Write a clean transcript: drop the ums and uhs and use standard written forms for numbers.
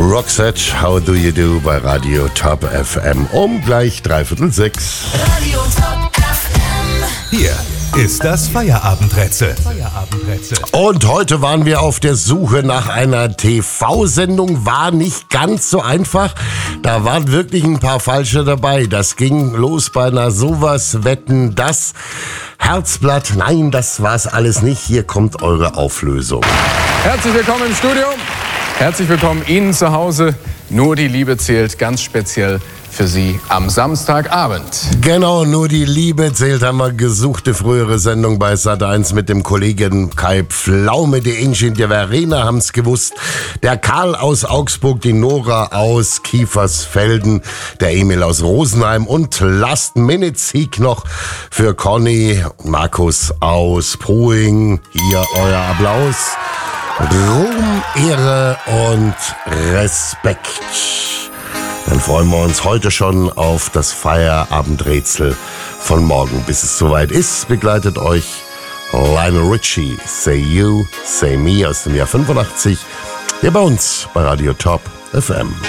Roxette, How Do You Do bei Radio Top FM um gleich 5:45. Radio Top FM. Hier ist das Feierabendrätsel. Und heute waren wir auf der Suche nach einer TV-Sendung. War nicht ganz so einfach. Da waren wirklich ein paar falsche dabei. Das ging los bei einer sowas, Wetten, das. Herzblatt, nein, das war's alles nicht. Hier kommt eure Auflösung. Herzlich willkommen im Studio. Herzlich willkommen Ihnen zu Hause. Nur die Liebe zählt, ganz speziell für Sie am Samstagabend. Genau, nur die Liebe zählt, haben wir gesuchte frühere Sendung bei Sat.1 mit dem Kollegen Kai Pflaume. Die Inge der Verena haben's gewusst. Der Karl aus Augsburg, die Nora aus Kiefersfelden, der Emil aus Rosenheim und Last-Minute-Sieg noch für Conny, Markus aus Poing. Hier euer Applaus. Ruhm, Ehre und Respekt. Dann freuen wir uns heute schon auf das Feierabendrätsel von morgen. Bis es soweit ist, begleitet euch Lionel Richie, Say You, Say Me aus dem Jahr 85. Hier bei uns bei Radio Top FM.